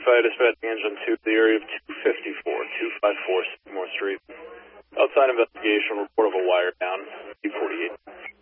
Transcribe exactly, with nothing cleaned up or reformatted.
five, dispatching engine two to the area of two fifty-four, two fifty-four Sycamore Street. Outside investigation, report of a wire down, P forty-eight.